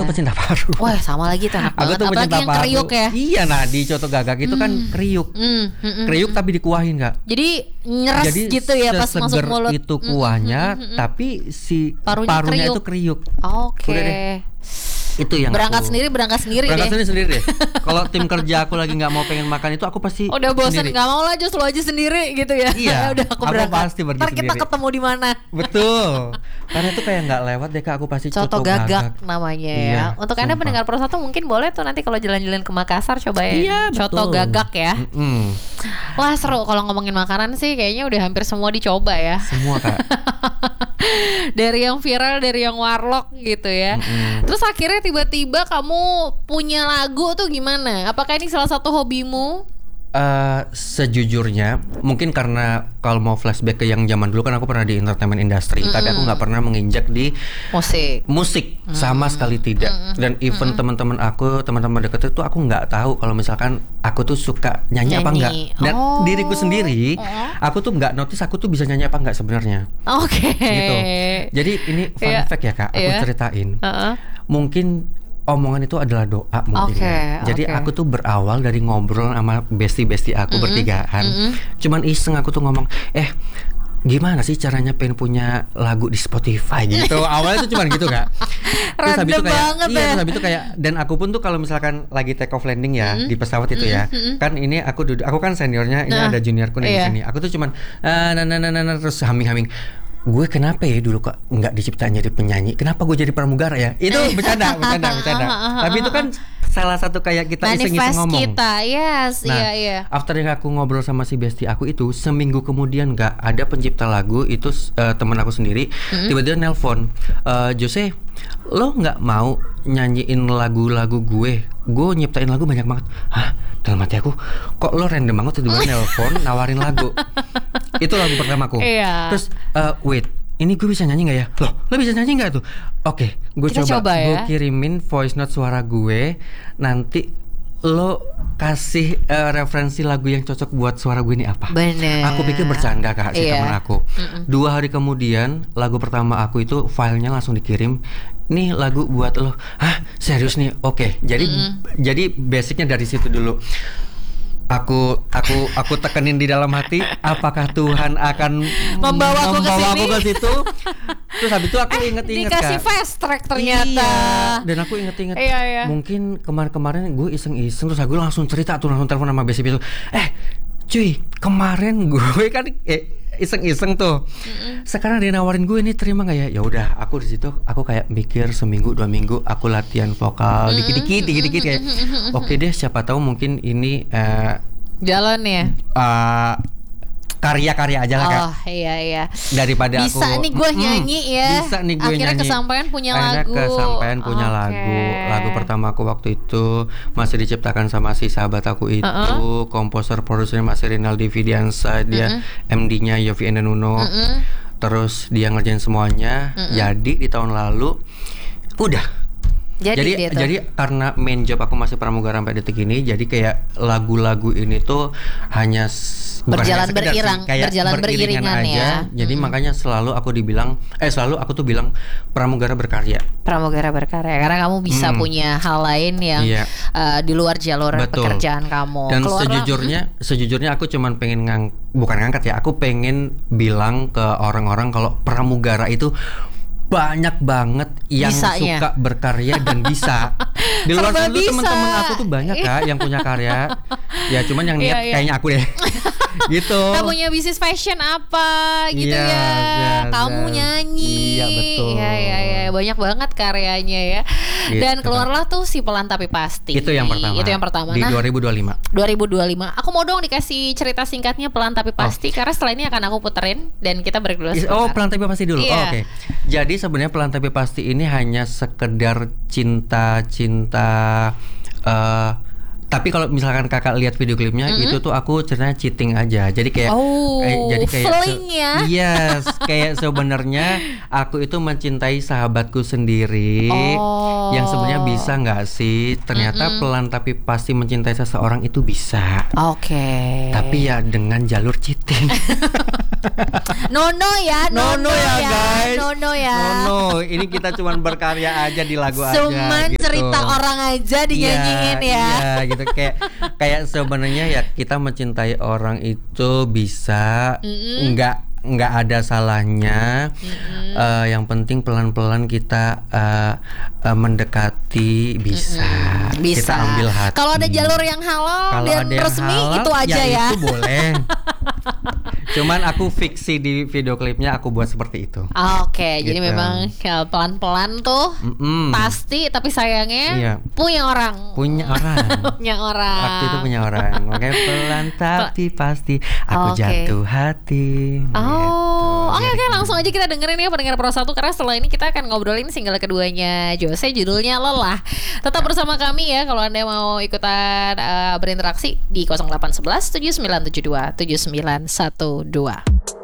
tuh pecinta paru. Wah sama lagi tuh enak Aku banget. tuh Apalagi pecinta yang paru. kriuk ya. Iya, nah di coto gagak itu kan kriuk. Kriuk tapi dikuahin Kak. Jadi nyeres gitu ya pas masuk mulut. Itu kuahnya, tapi si parunya itu kriuk. Oke. Udah deh. Itu yang berangkat sendiri deh. Kalau tim kerja aku lagi nggak mau pengen makan itu, aku pasti udah bosan nggak mau lah, just lu aja sendiri gitu ya. Iya. Udah aku berangkat. Pasti pergi Ntar sendiri. kita ketemu di mana? Betul. Karena itu kayak nggak lewat deh Kak, aku pasti coto gagak namanya ya. Iya, Untuk Anda pendengar Pro 1 mungkin boleh tuh nanti kalau jalan-jalan ke Makassar cobain coto gagak ya. Wah seru kalau ngomongin makanan sih, kayaknya udah hampir semua dicoba ya. Semua Kak. Dari yang viral, dari yang warlock gitu ya. Terus akhirnya tiba-tiba kamu punya lagu tuh gimana? Apakah ini salah satu hobimu? Sejujurnya mungkin karena kalau mau flashback ke yang zaman dulu kan aku pernah di entertainment industry, tapi aku nggak pernah menginjak di musik sama sekali tidak. Dan even teman-teman deket itu aku nggak tahu kalau misalkan aku tuh suka nyanyi apa enggak. Dan diriku sendiri aku tuh nggak notice aku tuh bisa nyanyi apa enggak sebenarnya. Gitu. Jadi ini fun fact ya Kak, aku ceritain. Mungkin omongan itu adalah doa mungkin ya. Jadi aku tuh berawal dari ngobrol sama bestie aku bertigaan. Cuman iseng aku tuh ngomong, gimana sih caranya pengen punya lagu di Spotify gitu. Awalnya tuh cuman gitu Kak. Terus habis itu kayak terus habis itu kayak, dan aku pun tuh kalau misalkan lagi take off landing ya di pesawat itu ya. Kan ini aku kan seniornya, ini ada juniorku nih di sini. Aku tuh cuman terus humming. Gue kenapa ya dulu kok nggak diciptain jadi penyanyi? Kenapa gue jadi pramugara ya? Itu bercanda. Tapi itu kan salah satu kayak kita iseng-iseng ngomong. Kita, yes, nah, iya. After yang aku ngobrol sama si bestie aku itu, seminggu kemudian nggak ada pencipta lagu itu teman aku sendiri. Tiba-tiba nelpon, Jose, lo nggak mau nyanyiin lagu-lagu gue? Gue nyiptain lagu banyak banget. Hah? Dalam hati aku, kok lo random banget tiba-tiba nelpon nawarin lagu. Itu lagu pertamaku. Terus wait, ini gue bisa nyanyi gak ya? Lo bisa nyanyi gak tuh? Oke, gue coba ya. Gue kirimin voice note suara gue. Nanti lo kasih referensi lagu yang cocok buat suara gue ini apa. Bener. Aku pikir bercanda Kak si teman aku. 2 hari kemudian lagu pertama aku itu filenya langsung dikirim. Nih lagu buat lo. Hah, serius nih? Oke. Jadi basicnya dari situ dulu. Aku tekenin di dalam hati, apakah Tuhan akan membawaku ke situ? Terus habis itu aku inget-inget dikasih fast track ternyata. Iya. Dan aku inget-inget. Mungkin kemarin gue iseng-iseng, terus aku langsung cerita tuh, langsung telepon sama besi itu. Cuy, kemarin gue kan iseng-iseng tuh. Sekarang dia nawarin gue, ini terima nggak ya? Ya udah, aku di situ aku kayak mikir seminggu 2 minggu aku latihan vokal dikit-dikit kayak oke deh, siapa tahu mungkin ini jalan ya. Karya-karya aja lah Kak. Oh iya. Daripada bisa aku nih gue nyanyi ya. Bisa nih gue akhirnya nyanyi. kesampaian punya lagu. Lagu pertama aku waktu itu masih diciptakan sama si sahabat aku itu, komposer produsernya masih Rinaldi Vidiansa, dia MD-nya Yofi Endanuno. Terus dia ngerjain semuanya. Jadi di tahun lalu udah. Jadi karena main job aku masih pramugara sampai detik ini, jadi kayak lagu-lagu ini tuh hanya berjalan beriringan aja. Ya. Jadi makanya selalu aku tuh bilang pramugara berkarya. Pramugara berkarya karena kamu bisa punya hal lain yang di luar jalur pekerjaan kamu. Dan sejujurnya aku cuman pengen bukan ngangkat ya, aku pengen bilang ke orang-orang kalau pramugara itu banyak banget yang suka berkarya dan bisa. Di luar sana teman-teman aku tuh banyak Kak yang punya karya. Ya cuman yang niat kayaknya aku deh. Gitu. Kita punya bisnis fashion apa gitu kamu nyanyi. Iya betul. Iya banyak banget karyanya ya. Gitu. Dan keluarlah tuh si Pelan Tapi Pasti. Itu yang pertama. Di 2025. Aku mau dong dikasih cerita singkatnya Pelan Tapi Pasti karena setelah ini akan aku puterin dan kita break dulu sebentar. Oh, Pelan Tapi Pasti dulu. Oke. Jadi sebenarnya Pelan Tapi Pasti ini hanya sekedar cinta tapi kalau misalkan kakak lihat video klipnya itu tuh aku ceritanya cheating aja. Jadi kayak yes, kayak sebenarnya aku itu mencintai sahabatku sendiri yang sebenarnya bisa nggak sih? Ternyata pelan tapi pasti mencintai seseorang itu bisa. Oke. Tapi ya dengan jalur cheating. No ya guys. No ya. Ini kita cuman berkarya aja di lagu cuman aja. cerita orang aja dinyanyiin ya. Iya gitu, kayak sebenarnya ya kita mencintai orang itu bisa nggak ada salahnya. Yang penting pelan-pelan kita mendekati bisa. Kita ambil hati. Kalau ada jalur yang halal dan resmi halal, itu aja ya. Itu boleh. Cuman aku fiksi di video klipnya aku buat seperti itu. Oke, gitu. Jadi memang pelan-pelan tuh pasti, tapi sayangnya punya orang. Punya orang. Waktu itu punya orang. Makanya pelan tapi pasti aku jatuh hati. Oke, langsung aja kita dengerin ya pendengar Pro 1, karena setelah ini kita akan ngobrolin single keduanya Jose, judulnya Lelah. Tetap bersama kami ya kalau Anda mau ikutan berinteraksi di 0811 7972 7912.